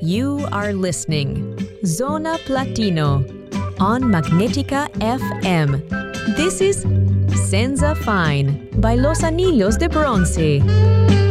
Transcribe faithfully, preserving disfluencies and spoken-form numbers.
You are listening Zona Platino on Magnetica F M. This is Senza Fine by Los Anillos de Bronce.